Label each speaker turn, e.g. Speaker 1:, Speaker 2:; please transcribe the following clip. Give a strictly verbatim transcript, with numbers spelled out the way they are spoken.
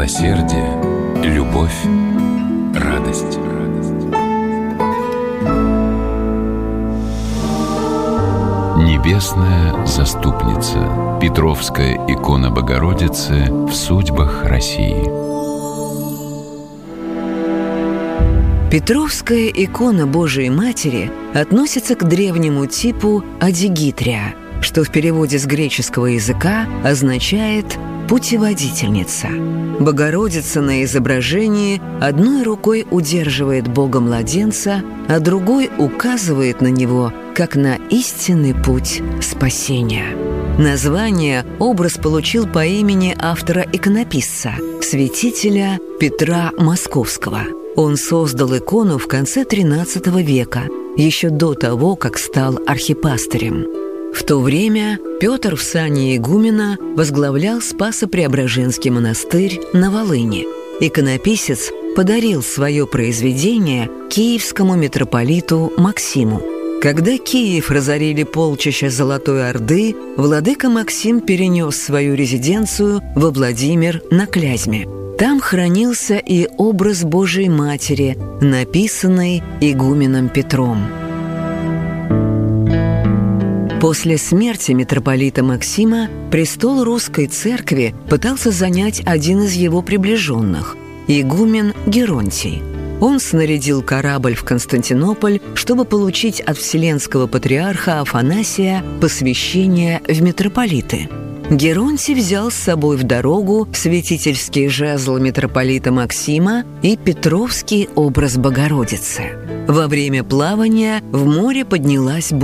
Speaker 1: милосердие, любовь, радость. Небесная заступница. Петровская икона Богородицы в судьбах России.
Speaker 2: Петровская икона Божией Матери относится к древнему типу адигитрия, что в переводе с греческого языка означает «путеводительница». Богородица на изображении одной рукой удерживает Бога-младенца, а другой указывает на него, как на истинный путь спасения. Название образ получил по имени автора-иконописца, святителя Петра Московского. Он создал икону в конце тринадцатого века, еще до того, как стал архипастырем. В то время Петр в сане игумена возглавлял Спасо-Преображенский монастырь на Волыни. Иконописец подарил свое произведение киевскому митрополиту Максиму. Когда Киев разорили полчища Золотой Орды, владыка Максим перенес свою резиденцию во Владимир на Клязьме. Там хранился и образ Божией Матери, написанный игуменом Петром. После смерти митрополита Максима престол Русской Церкви пытался занять один из его приближенных – игумен Геронтий. Он снарядил корабль в Константинополь, чтобы получить от Вселенского патриарха Афанасия посвящение в митрополиты. Геронтий взял с собой в дорогу святительский жезл митрополита Максима и Петровский образ Богородицы. Во время плавания в море поднялась